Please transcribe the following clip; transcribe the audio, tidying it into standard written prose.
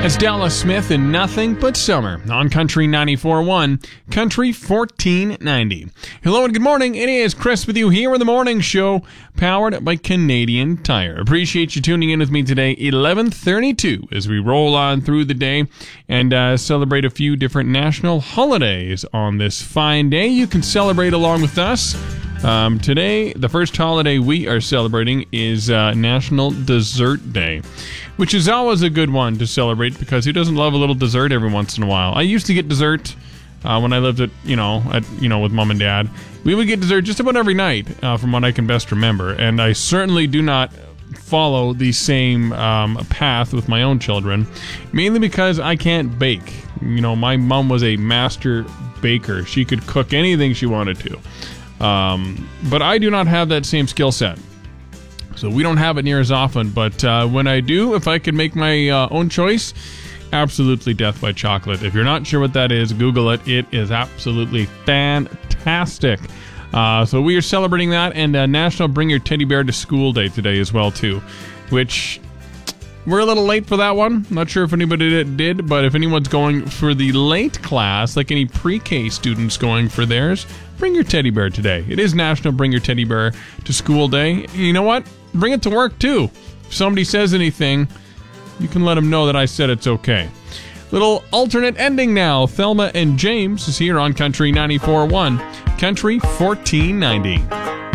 It's Dallas Smith and Nothing But Summer on Country 94.1, Country 1490. Hello and good morning. It is Chris with you here in the morning show, powered by Canadian Tire. Appreciate you tuning in with me today, 11:32, as we roll on through the day and celebrate a few different national holidays on this fine day. You can celebrate along with us. Today, the first holiday we are celebrating is National Dessert Day, which is always a good one to celebrate because who doesn't love a little dessert every once in a while? I used to get dessert when I lived with Mom and Dad. We would get dessert just about every night, from what I can best remember, and I certainly do not follow the same path with my own children, mainly because I can't bake. You know, my mom was a master baker. She could cook anything she wanted to. But I do not have that same skill set. So we don't have it near as often, but when I do, if I could make my own choice, absolutely Death by Chocolate. If you're not sure what that is, Google it. It is absolutely fantastic. So we are celebrating that, and National Bring Your Teddy Bear to School Day today as well, too, which we're a little late for that one. Not sure if anybody did, but if anyone's going for the late class, like any pre-K students going for theirs, bring your teddy bear today. It is National Bring Your Teddy Bear to School Day. You know what? Bring it to work, too. If somebody says anything, you can let them know that I said it's okay. Little alternate ending now. Thelma and James is here on Country 94.1, Country 1490.